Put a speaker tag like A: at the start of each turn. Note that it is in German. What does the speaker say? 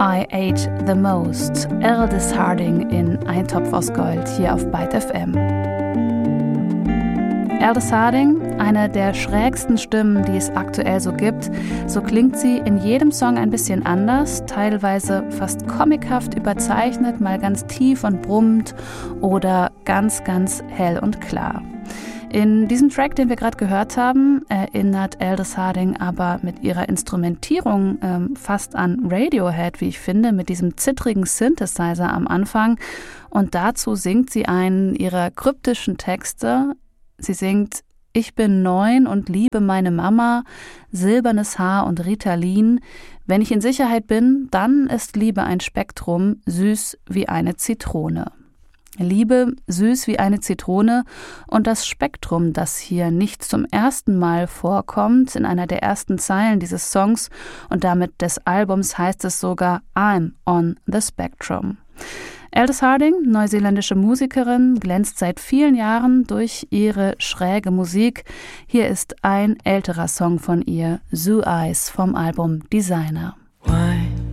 A: I Ate the Most. Aldous Harding in Ein Topf aus Gold hier auf Byte FM. Aldous Harding, eine der schrägsten Stimmen, die es aktuell so gibt. So klingt sie in jedem Song ein bisschen anders, teilweise fast comichaft überzeichnet, mal ganz tief und brummend oder ganz, ganz hell und klar. In diesem Track, den wir gerade gehört haben, erinnert Aldous Harding aber mit ihrer Instrumentierung fast an Radiohead, wie ich finde, mit diesem zittrigen Synthesizer am Anfang. Und dazu singt sie einen ihrer kryptischen Texte. Sie singt: Ich bin 9 und liebe meine Mama, silbernes Haar und Ritalin. Wenn ich in Sicherheit bin, dann ist Liebe ein Spektrum, süß wie eine Zitrone. Liebe, süß wie eine Zitrone, und das Spektrum, das hier nicht zum ersten Mal vorkommt, in einer der ersten Zeilen dieses Songs und damit des Albums, heißt es sogar I'm on the Spectrum. Aldous Harding, neuseeländische Musikerin, glänzt seit vielen Jahren durch ihre schräge Musik. Hier ist ein älterer Song von ihr, Zoo Eyes vom Album Designer.